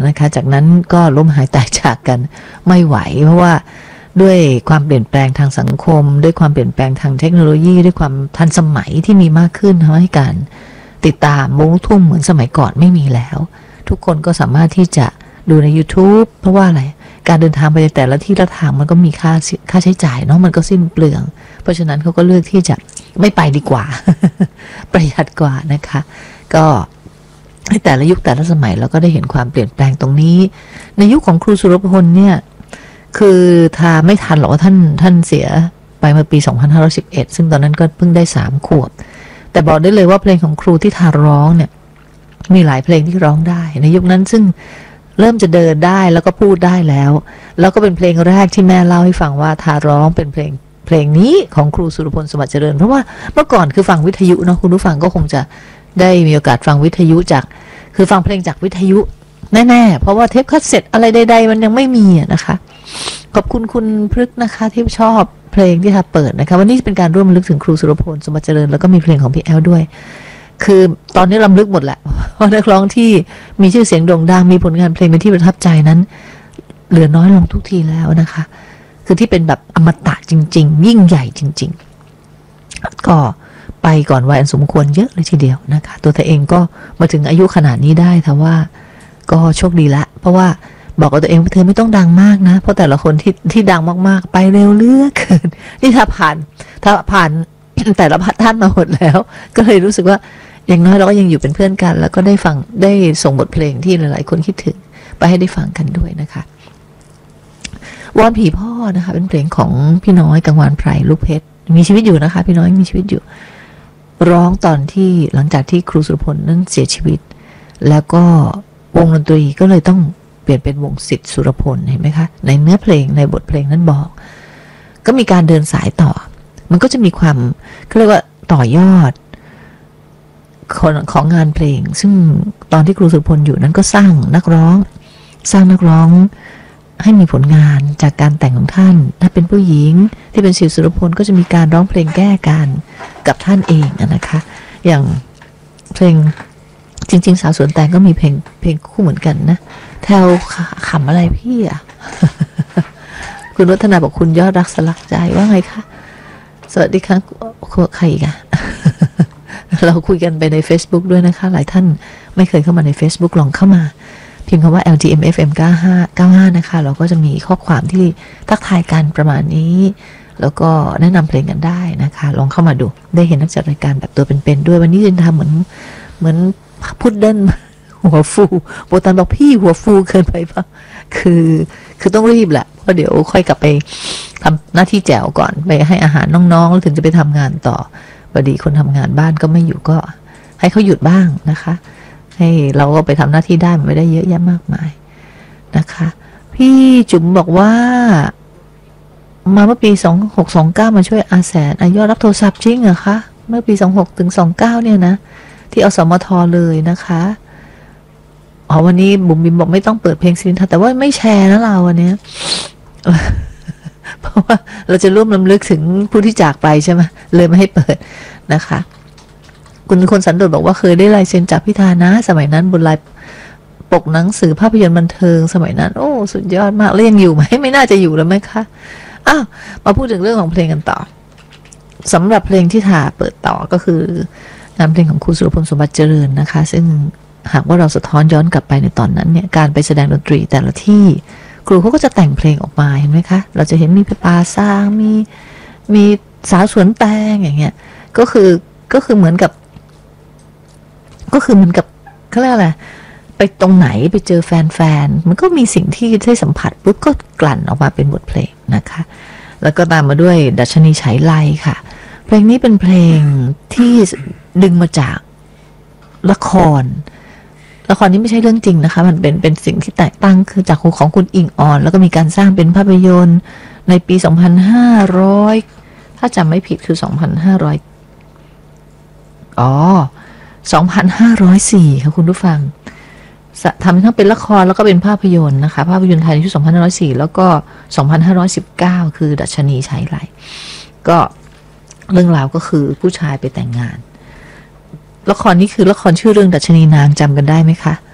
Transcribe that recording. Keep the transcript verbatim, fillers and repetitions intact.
นะคะจากนั้นก็ล้มหายตายจากกันไม่ไหวเพราะว่าด้วยความเปลี่ยนแปลงทางสังคมด้วยความเปลี่ยนแปลงทางเทคโนโลยีด้วยความทันสมัยที่มีมากขึ้นทำให้การติดตามวงลูกทุ่งเหมือนสมัยก่อนไม่มีแล้วทุกคนก็สามารถที่จะดูใน YouTube เพราะว่าอะไรการเดินทางไปในแต่ละที่ละทางมันก็มีค่าค่าใช้จ่ายเนาะมันก็สิ้นเปลืองเพราะฉะนั้นเขาก็เลือกที่จะไม่ไปดีกว่า ประหยัดกว่านะคะก็ในแต่ละยุคแต่ละสมัยเราก็ได้เห็นความเปลี่ยนแปลงตรงนี้ในยุคของครูสุรพลเนี่ยคือถ้าไม่ทันหรอกว่าท่านท่านเสียไปเมื่อปีสองพันห้าร้อยสิบเอ็ดซึ่งตอนนั้นก็เพิ่งได้สามขวบแต่บอกได้เลยว่าเพลงของครูที่ทาร้องเนี่ยมีหลายเพลงที่ร้องได้ในยุคนั้นซึ่งเริ่มจะเดินได้แล้วก็พูดได้แล้วแล้วก็เป็นเพลงแรกที่แม่เล่าให้ฟังว่าทาร้องเป็นเพลงเพลงนี้ของครูสุรพลสมบัติเจริญเพราะว่าเมื่อก่อนคือฟังวิทยุเนาะคุณผู้ฟังก็คงจะได้มีโอกาสฟังวิทยุจากคือฟังเพลงจากวิทยุแน่ๆเพราะว่าเทปคัสเซ็ตอะไรใดๆมันยังไม่มีนะคะขอบคุณคุณพฤกษ์นะคะที่ชอบเพลงที่ทาเปิดนะคะวันนี้เป็นการร่วมรำลึกถึงครูสุรพลสมบัติเจริญแล้วก็มีเพลงของพี่แอลด้วยคือตอนนี้รำลึกหมดแหละเพราะนักร้องที่มีชื่อเสียงโด่งดังมีผลงานเพลงเป็นที่ประทับใจนั้นเหลือน้อยลงทุกทีแล้วนะคะคือที่เป็นแบบอมตะจริงๆยิ่งใหญ่จริงๆก็ไปก่อนวัยอันสมควรเยอะเลยทีเดียวนะคะตัวเธอเองก็มาถึงอายุขนาดนี้ได้แต่ว่าก็โชคดีละเพราะว่าบอกกับตัวเองว่าเธอไม่ต้องดังมากนะเพราะแต่ละคนที่ที่ดังมากๆไปเร็วเลือกเกินนี่ถ้าผ่านถ้าผ่าน แต่ละท่านมาหมดแล้วก็เลยรู้สึกว่าอย่างน้อยเราก็ยังอยู่เป็นเพื่อนกันแล้วก็ได้ฟังได้ส่งบทเพลงที่หลายๆคนคิดถึงไปให้ได้ฟังกันด้วยนะคะวอนผีพ่อนะคะเป็นเพลงของพี่น้อยกังวานไพรลูกเพชรมีชีวิตอยู่นะคะพี่น้อยมีชีวิตอยู่ร้องตอนที่หลังจากที่ครูสุรพลนั้นเสียชีวิตแล้วก็วงดนตรีก็เลยต้องเปลี่ยนเป็นวงศิษย์สุรพลเห็นไหมคะในเนื้อเพลงในบทเพลงนั้นบอกก็มีการเดินสายต่อมันก็จะมีความเขาเรียกว่าต่อยอดของของงานเพลงซึ่งตอนที่ครูสุรพลอยู่นั้นก็สร้างนักร้องสร้างนักร้องให้มีผลงานจากการแต่งของท่านถ้าเป็นผู้หญิงที่เป็นศิษย์สุรพลก็จะมีการร้องเพลงแก้กันกับท่านเองนะคะอย่างเพลงจริงๆสาวสวนแตงก็มีเพลงเพลงคู่เหมือนกันนะแถวขำอะไรพี่อ่ะ คุณวัฒนาบอกคุณยอดรักสลักใจว่าไงคะสวัสดีค่ะใครอีกอะ เราคุยกันไปใน Facebook ด้วยนะคะหลายท่านไม่เคยเข้ามาใน Facebook ลองเข้ามาพิมพ์คำว่า แอล จี เอ็ม เอฟ เอ็ม เก้าห้า เก้าห้านะคะเราก็จะมีข้อความที่ทักทายกันประมาณนี้แล้วก็แนะนำเพลงกันได้นะคะลองเข้ามาดูได้เห็นนักจัดรายการแบบตัวเป็นๆด้วยวันนี้จะทำเหมือนเหมือนพุดเดิ้ลหัวฟูโบตันบอกพี่หัวฟูเกินไปปะคือคือต้องรีบแหละเพราะเดี๋ยวค่อยกลับไปทำหน้าที่แจวก่อนไปให้อาหารน้องๆแล้วถึงจะไปทำงานต่อพอดีคนทำงานบ้านก็ไม่อยู่ก็ให้เขาหยุดบ้างนะคะให้เราก็ไปทำหน้าที่ได้มันไม่ได้เยอะแยะมากมายนะคะพี่จุ๋มบอกว่ามาเมื่อปีสองหกสองเก้ามาช่วยอาแสนอายุรับโทรศัพท์จริงเหรอคะเมื่อปีสองหกถึงสองเก้าเนี่ยนะที่อสมทเลยนะคะอ๋อวันนี้บุ๋มบิมบอกไม่ต้องเปิดเพลงซินทาแต่ว่าไม่แชร์นะเราวันนี้ เพราะว่าเราจะร่วมรำลึกถึงผู้ที่จากไปใช่ไหมเลยไม่ให้เปิดนะคะคุณคนสันโดษบอกว่าเคยได้ลายเซ็นจากพิธานะสมัยนั้นบนลายปกหนังสือภาพยนตร์บันเทิงสมัยนั้นโอ้สุดยอดมากแล้วยังอยู่ไหมไม่น่าจะอยู่แล้วไหมคะอ้าวมาพูดถึงเรื่องของเพลงกันต่อสำหรับเพลงที่ทาเปิดต่อก็คืองานเพลงของครูสุรพลสมบัติเจริญนะคะซึ่งหากว่าเราสะท้อนย้อนกลับไปในตอนนั้นเนี่ยการไปแสดงดนตรีแต่ละที่ครูเขาก็จะแต่งเพลงออกมาเห็นไหมคะเราจะเห็นมีปาซางมีมีสาวสวนแตงอย่างเงี้ยก็คือก็คือเหมือนกับก็คือเหมือนกับเขาเรียกอะไรไปตรงไหนไปเจอแฟนๆมันก็มีสิ่งที่ได้สัมผัสปุ๊บก็กลั่นออกมาเป็นบทเพลงนะคะแล้วก็ตามมาด้วยดัชนีฉายไลค่ะเพลงนี้เป็นเพลงที่ดึงมาจากละครละครนี้ไม่ใช่เรื่องจริงนะคะมันเป็นเป็นสิ่งที่แตกตั้งคือจากของคุณอิงออนแล้วก็มีการสร้างเป็นภาพยนตร์ในปีสองพันห้าร้อยถ้าจำไม่ผิดคือสองพันห้าร้อยอ๋อสองพันห้าร้อยสี่ค่ะคุณผู้ฟังทำทั้งเป็นละครแล้วก็เป็นภาพยนตร์นะคะภาพยนตร์ไทยในปีสองพันห้าร้อยสี่แล้วก็สองพันห้าร้อยสิบเก้าคือดัชนีฉายไลก็เรื่องราวก็คือผู้ชายไปแต่งงานละครนี้คือละครชื่อเรื่องดัชนีนางจำกันได้ไหมคะ